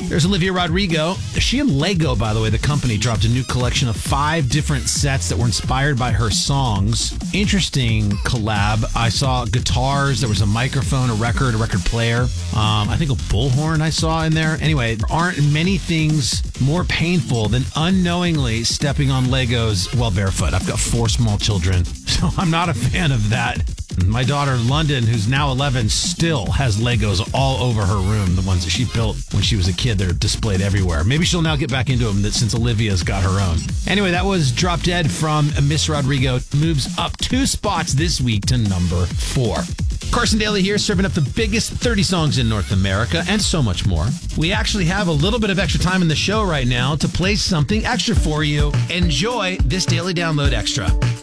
There's Olivia Rodrigo. She and Lego, by the way, the company, dropped a new collection of 5 different sets that were inspired by her songs. Interesting collab. I saw guitars. There was a microphone, a record player. I think a bullhorn I saw in there. Anyway, there aren't many things more painful than unknowingly stepping on Legos while barefoot. I've got 4 small children, so I'm not a fan of that. My daughter, London, who's now 11, still has Legos all over her room. The ones that she built when she was a kid, they're displayed everywhere. Maybe she'll now get back into them since Olivia's got her own. Anyway, that was Drop Dead from Miss Rodrigo. Moves up 2 spots this week to number 4. Carson Daly here, serving up the biggest 30 songs in North America and so much more. We actually have a little bit of extra time in the show right now to play something extra for you. Enjoy this Daily Download Extra.